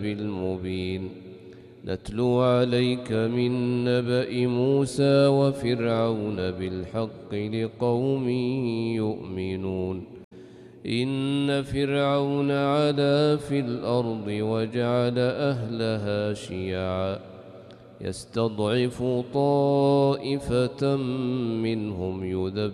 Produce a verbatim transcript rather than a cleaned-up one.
المبين نتلو عليك من نبأ موسى وفرعون بالحق لقوم يؤمنون إن فرعون علا في الأرض وجعل أهلها شيعا يستضعف طائفة منهم يذبح